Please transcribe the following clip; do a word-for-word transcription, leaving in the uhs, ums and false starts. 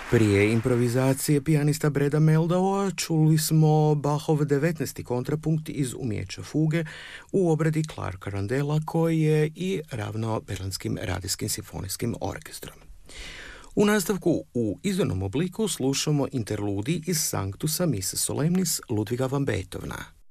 Prije improvizacije pijanista Breda Meldaua čuli smo Bachov devetnaesti kontrapunkt iz Umijeća fuge u obradi Clarka Randella, koji je i ravnao Berlinskim radijskim simfonijskim orkestrom. U nastavku u izvornom obliku slušamo interludi iz Sanctusa Missa Solemnis Ludviga van Beethovena.